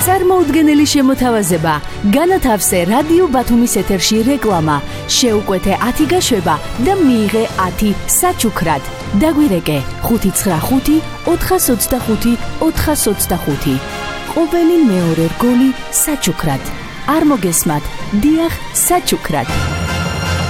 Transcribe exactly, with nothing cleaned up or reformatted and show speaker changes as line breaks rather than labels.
წარმოუდგენელი შემოთავაზება, განათავსე რადიო ბათუმის ეთერში რეკლამა, შეუკვეთე ათი გაშვება და მიიღე ათი საჩუქრად. დაგვირეკე ხუთი ცხრა ხუთი ოთხას ოცდახუთი ოთხას ოცდახუთი. ყოველი მეორე რგოლი საჩუქრად. არ მოგესმათ, დიახ, საჩუქრად.